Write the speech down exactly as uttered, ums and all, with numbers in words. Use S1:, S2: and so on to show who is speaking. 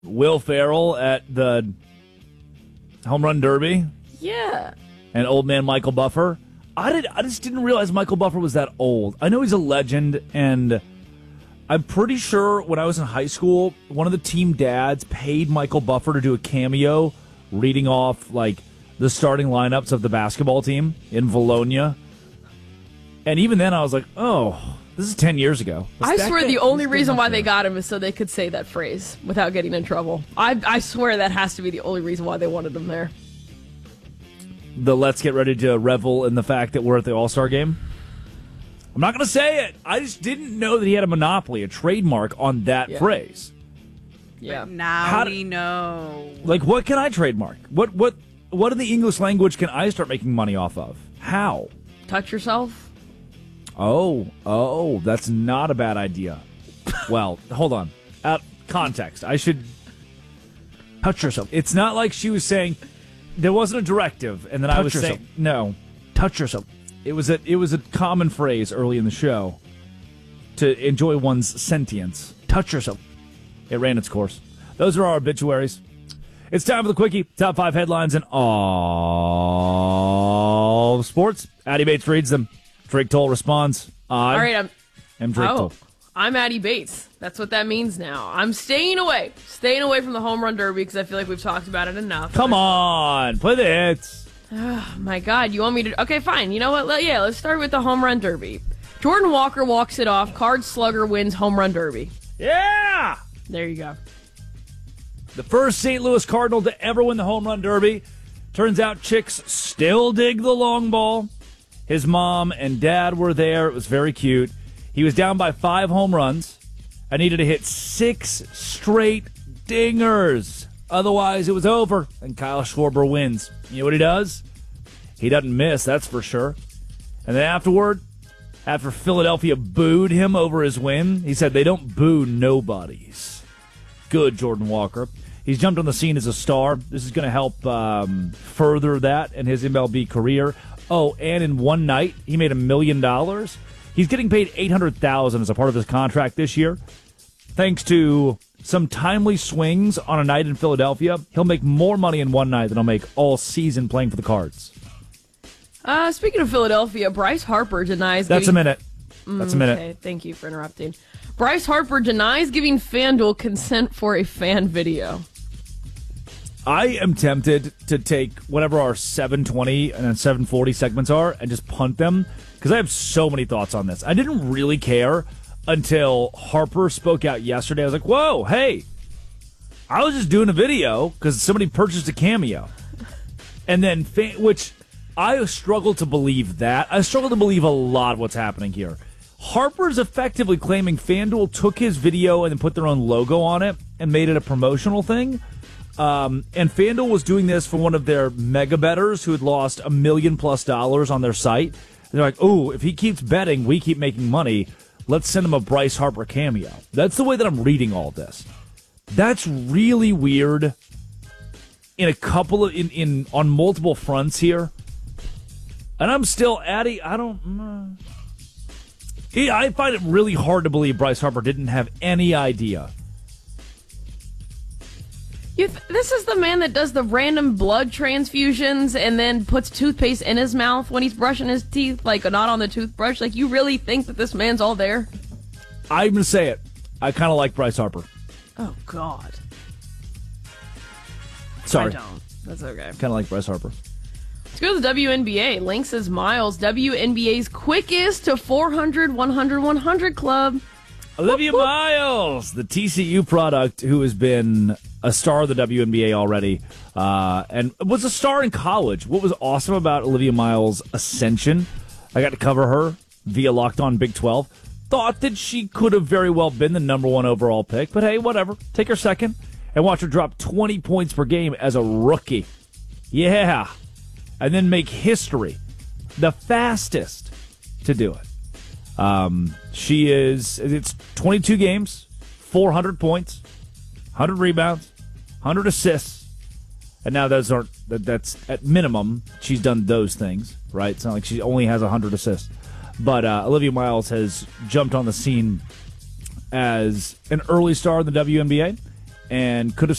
S1: Will Ferrell at the Home Run Derby.
S2: Yeah.
S1: And old man Michael Buffer. I did. I just didn't realize Michael Buffer was that old. I know he's a legend, and I'm pretty sure when I was in high school, one of the team dads paid Michael Buffer to do a cameo reading off, like, the starting lineups of the basketball team in Bologna. And even then, I was like, oh, this is ten years ago.
S2: I swear the only reason why they got him is so they could say that phrase without getting in trouble. I, I swear that has to be the only reason why they wanted him there.
S1: The let's get ready to revel in the fact that we're at the All-Star game. I'm not going to say it. I just didn't know that he had a monopoly, a trademark on that
S2: Yeah.
S1: phrase.
S2: Yeah.
S3: But now
S1: How
S3: we
S1: do-
S3: know.
S1: Like, what can I trademark? What what what in the English language can I start making money off of? How?
S2: Touch yourself.
S1: Oh, oh, that's not a bad idea. Well, hold on. Uh, context. I should touch yourself. It's not like she was saying there wasn't a directive, and then I
S4: Touch
S1: was
S4: yourself.
S1: saying no.
S4: Touch yourself.
S1: It was a it was a common phrase early in the show to enjoy one's sentience.
S4: Touch yourself.
S1: It ran its course. Those are our obituaries. It's time for the quickie. Top five headlines in all of sports. Addie Bates reads them. Drake Toll responds. I
S2: All right, I'm.
S1: am Drake
S2: Oh,
S1: Toll.
S2: I'm Addie Bates. That's what that means now. I'm staying away, staying away from the home run derby because I feel like we've talked about it enough.
S1: Come on, play the hits.
S2: Oh my God, you want me to? Okay, fine. You know what? Let- Yeah, let's start with the home run derby. Jordan Walker walks it off. Card Slugger wins home run derby.
S1: Yeah!
S2: There you go.
S1: The first Saint Louis Cardinal to ever win the home run derby. Turns out chicks still dig the long ball. His mom and dad were there. It was very cute. He was down by five home runs. I needed to hit six straight dingers. Otherwise, it was over, and Kyle Schwarber wins. You know what he does? He doesn't miss, that's for sure. And then afterward, after Philadelphia booed him over his win, he said, they don't boo nobodies. Good, Jordan Walker. He's jumped on the scene as a star. This is going to help um, further that in his M L B career. Oh, and in one night, he made a million dollars. He's getting paid eight hundred thousand dollars as a part of his contract this year. Thanks to some timely swings on a night in Philadelphia, he'll make more money in one night than he'll make all season playing for the Cards.
S2: Uh, speaking of Philadelphia, Bryce Harper denies.
S1: That's
S2: giving-
S1: a minute. That's a minute.
S2: Okay, thank you for interrupting. Bryce Harper denies giving FanDuel consent for a fan video.
S1: I am tempted to take whatever our seven twenty and then seven forty segments are and just punt them because I have so many thoughts on this. I didn't really care until Harper spoke out yesterday. I was like, whoa, hey, I was just doing a video because somebody purchased a cameo. And then, fa- which I struggle to believe that. I struggle to believe a lot of what's happening here. Harper's effectively claiming FanDuel took his video and then put their own logo on it and made it a promotional thing. Um, and FanDuel was doing this for one of their mega bettors who had lost a million plus dollars on their site. They're like, oh, if he keeps betting, we keep making money. Let's send him a Bryce Harper cameo. That's the way that I'm reading all this. That's really weird in a couple of, in, in on multiple fronts here. And I'm still, Addie, I don't, uh, I find it really hard to believe Bryce Harper didn't have any idea.
S2: You th- this is the man that does the random blood transfusions and then puts toothpaste in his mouth when he's brushing his teeth, like not on the toothbrush. Like, you really think that this man's all there?
S1: I'm going to say it. I kind of like Bryce Harper.
S2: Oh, God.
S1: Sorry.
S2: I don't. That's okay.
S1: Kind of like Bryce Harper.
S2: Let's go to the W N B A. Link says Miles, W N B A's quickest to four hundred, one hundred, one hundred club.
S1: Olivia Miles, the T C U product who has been a star of the W N B A already uh, and was a star in college. What was awesome about Olivia Miles' ascension, I got to cover her via Locked On Big twelve. Thought that she could have very well been the number one overall pick, but hey, whatever. Take her second and watch her drop twenty points per game as a rookie. Yeah. And then make history. The fastest to do it. Um, she is, it's twenty-two games, four hundred points, one hundred rebounds, one hundred assists. And now those aren't, that, that's at minimum, she's done those things, right? It's not like she only has one hundred assists. But uh, Olivia Miles has jumped on the scene as an early star in the W N B A and could have